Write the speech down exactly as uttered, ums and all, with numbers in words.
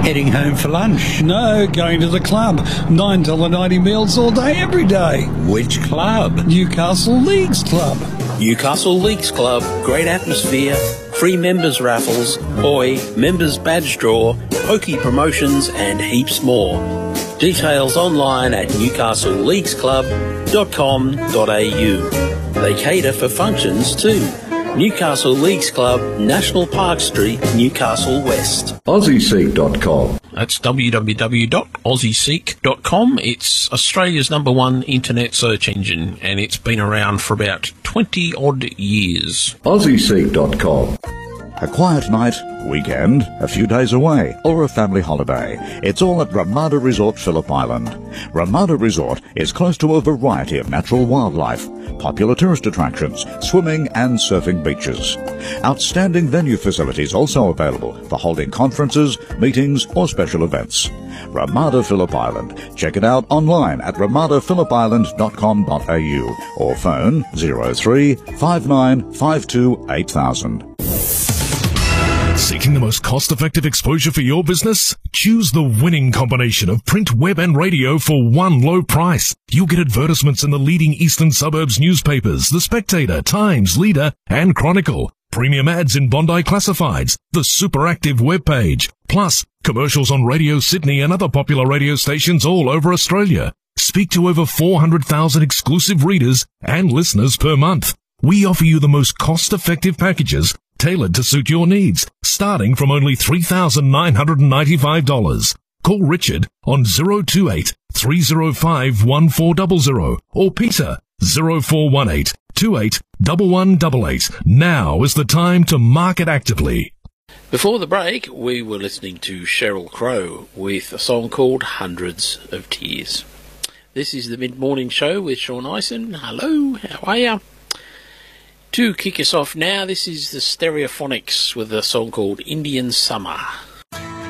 Heading home for lunch? No, going to the club. nine dollars ninety meals all day, every day. Which club? Newcastle Leagues Club. Newcastle Leagues Club, great atmosphere, free members raffles, boy, members badge draw, pokey promotions and heaps more. Details online at newcastle leagues club dot com dot a u. They cater for functions too. Newcastle Leagues Club, National Park Street, Newcastle West. Aussie Seek dot com. That's w w w dot aussie seek dot com. It's Australia's number one internet search engine, and it's been around for about twenty odd years. Aussie Seek dot com. A quiet night, weekend, a few days away, or a family holiday. It's all at Ramada Resort, Phillip Island. Ramada Resort is close to a variety of natural wildlife, popular tourist attractions, swimming and surfing beaches. Outstanding venue facilities also available for holding conferences, meetings or special events. Ramada Phillip Island. Check it out online at ramada phillip island dot com dot a u or phone zero three five nine five two eight thousand. Seeking the most cost-effective exposure for your business? Choose the winning combination of print, web and radio for one low price. You'll get advertisements in the leading eastern suburbs newspapers, The Spectator, Times, Leader and Chronicle. Premium ads in Bondi Classifieds, the super active webpage. Plus, commercials on Radio Sydney and other popular radio stations all over Australia. Speak to over four hundred thousand exclusive readers and listeners per month. We offer you the most cost-effective packages tailored to suit your needs, starting from only three thousand nine hundred ninety-five dollars. Call Richard on zero two eight, three zero five, one four zero zero or Peter zero four one eight, two eight one one eight eight. Now is the time to market actively. Before the break, we were listening to Sheryl Crow with a song called Hundreds of Tears. This is the Mid-Morning Show with Sean Ison. Hello, how are you? To kick us off now, this is the Stereophonics with a song called Indian Summer.